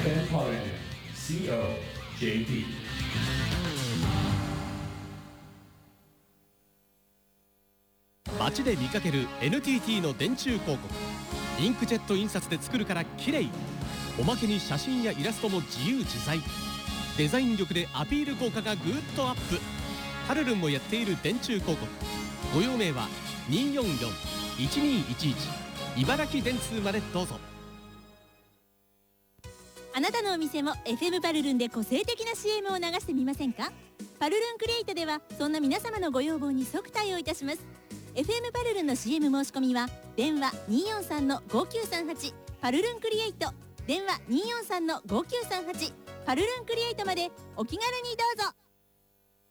Japan Polygon COJP。 街で見かける NTT の電柱広告。インクジェット印刷で作るから綺麗。おまけに写真やイラストも自由自在。デザイン力でアピール効果がぐっとアップ。パルルンもやっている電柱広告。ご用命は244-1211茨城電通までどうぞ。 あなたのお店も FM パルルンで個性的な CM を流してみませんか？パルルンクリエイトではそんな皆様のご要望に即対応いたします。 FM パルルンの CM 申し込みは電話 243-5938 パルルンクリエイト、電話 243-5938 パルルンクリエイトまでお気軽にどうぞ。